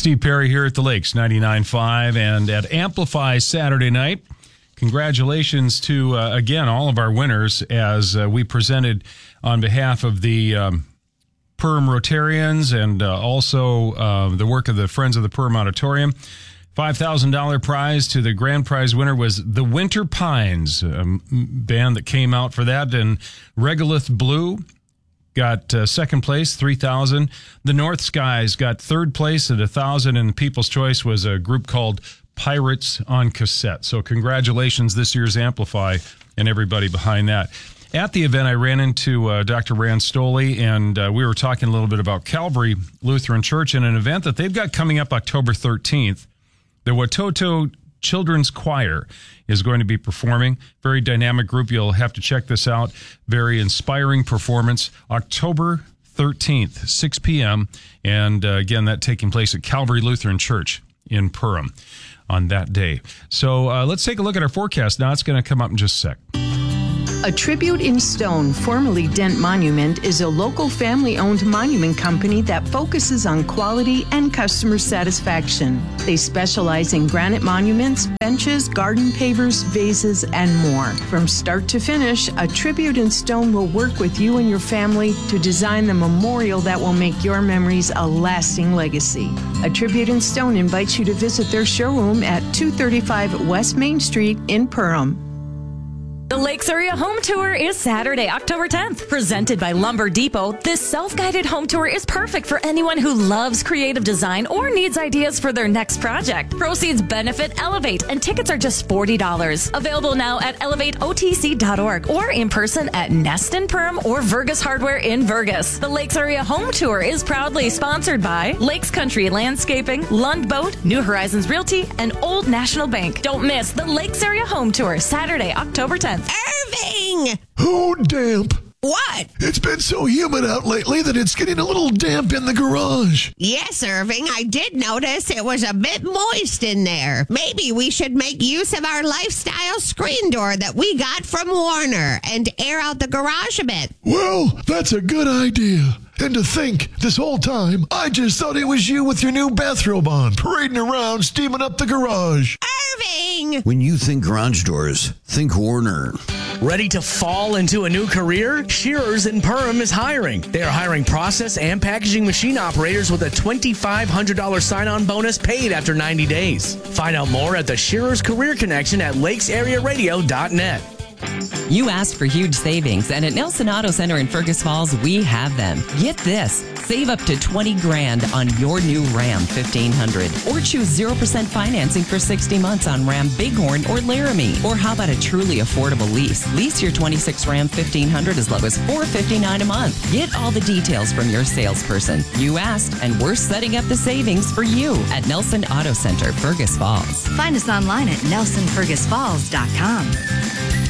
Steve Perry here at the Lakes 99.5 and at Amplify Saturday night. Congratulations to, again, all of our winners as we presented on behalf of the Perham Rotarians and also the work of the Friends of the Perham Auditorium. $5,000 prize to the grand prize winner was the Winter Pines, a band that came out for that, and Regolith Blue got second place, $3,000. The North Skies got third place at $1,000, and the People's Choice was a group called Pirates on Cassette. So congratulations, this year's Amplify, and everybody behind that. At the event, I ran into Dr. Rand Stoley, and we were talking a little bit about Calvary Lutheran Church and an event that they've got coming up October 13th. The Watoto Children's Choir is going to be performing. Very dynamic group. You'll have to check this out. Very inspiring performance. October 13th, 6 p.m. And again, that taking place at Calvary Lutheran Church in Perham on that day. So let's take a look at our forecast now. It's going to come up in just a sec. A Tribute in Stone, formerly Dent Monument, is a local family-owned monument company that focuses on quality and customer satisfaction. They specialize in granite monuments, benches, garden pavers, vases, and more. From start to finish, A Tribute in Stone will work with you and your family to design the memorial that will make your memories a lasting legacy. A Tribute in Stone invites you to visit their showroom at 235 West Main Street in Perham. The Lakes Area Home Tour is Saturday, October 10th. Presented by Lumber Depot, this self-guided home tour is perfect for anyone who loves creative design or needs ideas for their next project. Proceeds benefit Elevate, and tickets are just $40. Available now at elevateotc.org or in person at Nest in Perham or Vergus Hardware in Vergus. The Lakes Area Home Tour is proudly sponsored by Lakes Country Landscaping, Lund Boat, New Horizons Realty, and Old National Bank. Don't miss the Lakes Area Home Tour, Saturday, October 10th. Irving! Oh, damp. What? It's been so humid out lately that it's getting a little damp in the garage. Yes, Irving, I did notice it was a bit moist in there. Maybe we should make use of our lifestyle screen door that we got from Warner and air out the garage a bit. Well, that's a good idea. And to think, this whole time, I just thought it was you with your new bathrobe on, parading around, steaming up the garage. Irving! When you think garage doors, think Warner. Ready to fall into a new career? Shearers in Perham is hiring. They are hiring process and packaging machine operators with a $2,500 sign-on bonus paid after 90 days. Find out more at the Shearers Career Connection at lakesarearadio.net. You asked for huge savings, and at Nelson Auto Center in Fergus Falls, we have them. Get this. Save up to $20,000 on your new Ram 1500. Or choose 0% financing for 60 months on Ram Bighorn or Laramie. Or how about a truly affordable lease? Lease your 26 Ram 1500 as low as $459 a month. Get all the details from your salesperson. You asked, and we're setting up the savings for you at Nelson Auto Center, Fergus Falls. Find us online at nelsonfergusfalls.com.